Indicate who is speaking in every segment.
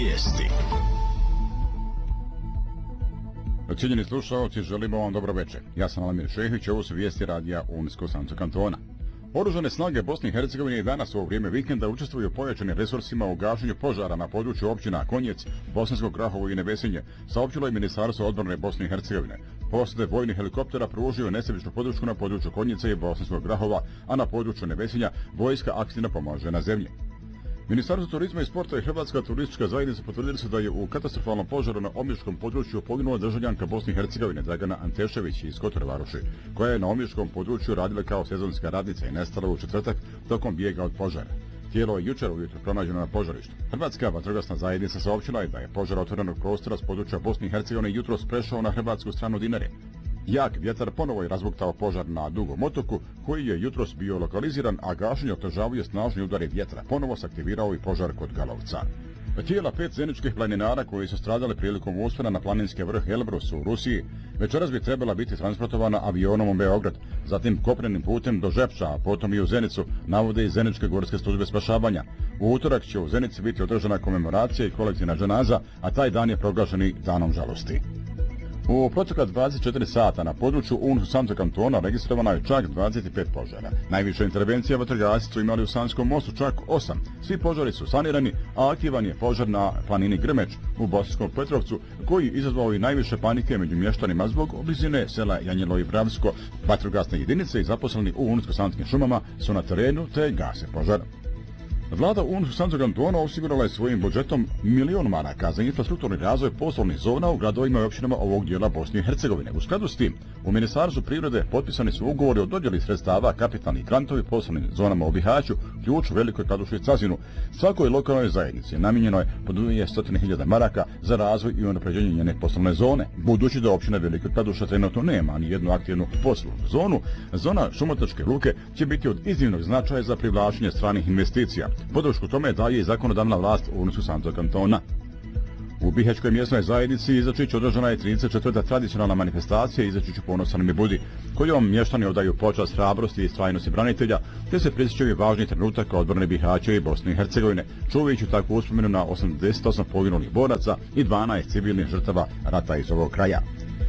Speaker 1: Vijesti.
Speaker 2: Cijenjeni slušalci, želimo vam dobro večer. Ja sam Alamir Šehić, ovo su vijesti radija Unsko-Sanskog kantona. Oružane snage Bosne i Hercegovine i danas u vrijeme vikenda učestvuju pojačanim resursima u gašenju požara na području općina Konjec, Bosanskog Grahovo i Nevesinje, saopćilo je Ministarstvo odbrane Bosne i Hercegovine. Posade vojnih helikoptera pružio nesebičnu podršku na području Konjice i Bosanskog Grahova, a na području Nevesinja vojska aktivno pomaže na zemlji. Ministarstvo turizma i sporta i Hrvatska turistička zajednica potvrdili su da je u katastrofalnom požaru na omiškom području poginula državljanka Bosne i Hercegovine Dragana Antešević iz Kotor Varoši, koja je na omiškom području radila kao sezonska radnica i nestala u četvrtak tokom bijega od požara. Tijelo je jučer ujutro pronađeno na požarištu. Hrvatska vatrogasna zajednica saopćila je da je požar otvorenog prostora s područja Bosne i Hercegovine jutros prešao na hrvatsku stranu Dinare. Jak vjetar ponovo je razbuktao požar na Dugom otoku, koji je jutros bio lokaliziran, a gašenje otežavaju snažni udari vjetra. Ponovo se aktivirao i požar kod Galovca. Tijela 5 zeničkih planinara koji su stradali prilikom uspona na planinski vrh Elbrus u Rusiji večeras bi trebala biti transportovana avionom u Beograd, zatim kopnenim putem do Žepča, a potom i u Zenicu, navode i Zeničke gorske službe spašavanja. U utorak će u Zenici biti održana komemoracija i kolektivna dženaza, a taj dan je proglašen i danom žalosti. U protekla 24 sata na području Unsko-Sanskog kantona registrovano je čak 25 požara. Najviše intervencija vatrogasci su imali u Sanskom mostu, čak 8. Svi požari su sanirani, a aktivan je požar na planini Grmeć u Bosanskom Petrovcu, koji izazvao i najviše panike među mještanima zbog blizine sela Janjelo i Bravsko. Vatrogasne jedinice i zaposleni u Unsko-Sanskim šumama su na terenu te gase požar. Vlada Unsko-Sanskog kantona osigurala je svojim budžetom 1.000.000 maraka za infrastrukturni razvoj poslovnih zona u gradovima i općinama ovog dijela Bosne i Hercegovine. U skladu s tim, u Ministarstvu prirode potpisani su ugovori o dodjeli sredstava kapitalnih grantovi poslovnim zonama u Bihaću, Ključu, Velikoj Kladuši i Cazinu. Svakoj lokalnoj zajednici namijenjeno je po 200.000 maraka za razvoj i unapređenje njene poslovne zone. Budući da općina Velika Kladuša trenutno nema ni jednu aktivnu poslovnu zonu, zona Šumotačke luke će biti od iznimnog značaja za privlačenje stranih investicija. Podršku tome daje i zakonodavna vlast Unsko-Sanskog kantona. U Bihaćkoj mjesnoj zajednici Izačić održana je 34. tradicionalna manifestacija Izačiću ponosan mi budi, kojom mještani odaju počast hrabrosti i strajnosti branitelja, te se prisjećaju važni trenutaka odbrane Bihaća i Bosne i Hercegovine, čuvajući takvu uspomenu na 88 poginulih boraca i 12 civilnih žrtava rata iz ovog kraja.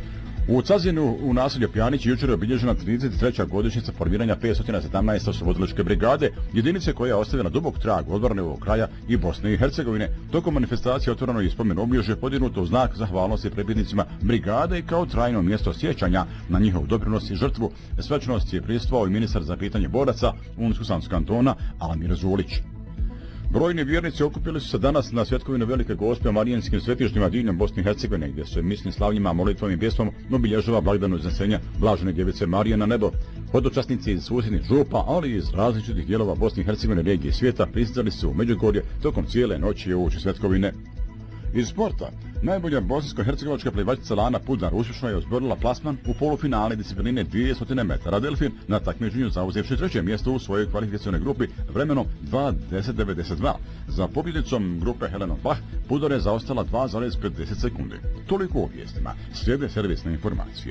Speaker 2: U Cazinu u naselju Pjanić jučer je obilježena 33. godišnjica formiranja 517. oslobodilačke brigade, jedinice koja je ostavila dubok trag odbrane ovog kraja i Bosne i Hercegovine. Tokom manifestacije otvoreno je spomen obilježje podignuto u znak zahvalnosti pripadnicima brigade i kao trajno mjesto sjećanja na njihov doprinos i žrtvu. Svečanosti je prisustvovao i ministar za pitanje boraca Unsko-Sanskog kantona Alamir Zulić. Brojni vjernici okupili su se danas na svjetkovinu Velike Gospe u Marijanskim svetištima diljem Bosne i Hercegovine, gdje se mislim slavljima, molitvom i pjesmom obilježava blagdan uznesenja Blažene Djevice Marije na nebo. Hodočasnici iz susjednih župa, ali i iz različitih dijelova Bosne i Hercegovine, regije i svijeta pristizali su u Međugorje tokom cijele noći uoči svjetkovine. Iz sporta, najbolja bosansko-hercegovačka plivačica Lana Pudnar uspješno je osborila plasman u polufinale discipline 200 metara delfin na takmičenju zauzevši treće mjesto u svojoj kvalifikacionoj grupi vremenom 2:10:92. Za pobjednicom grupe Helenom Bach Pudnar je zaostala 2,50 sekundi. Toliko u vijestima. Slijede servisne informacije.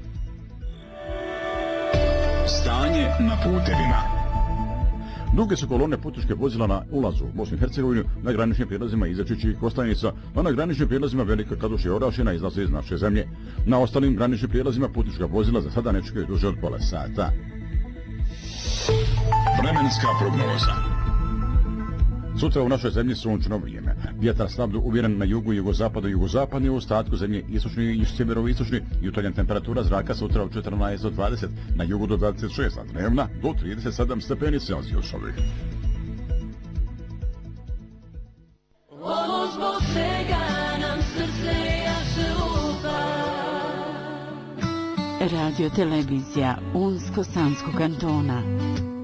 Speaker 1: Stanje na putevima.
Speaker 2: Duge su kolone putničke vozila na ulazu u Bosnu i Hercegovinu na graničnim prijelazima Izačić i Kostajnica, a na graničnim prijelazima Velika Kladuša i Orašina izlaze iz naše zemlje. Na ostalim graničnim prijelazima putnička vozila za sada ne čekaju duže od pola sata.
Speaker 1: Vremenska prognoza.
Speaker 2: Sutra u našoj zemlji sunčano vrijeme. Vjetar slab do uvjeren na jugu i jugozapadu i jugozapadni, u ostatku zemlje istočni i sjeveroistočni. Jutarnja temperatura zraka sutra od 14 do 20, na jugu do 26, a dnevna do 37 stepeni Celzijusovih.
Speaker 3: Ovo zbog svega nam srce jače lupa.
Speaker 4: Radio televizija Unsko-Sanskog kantona.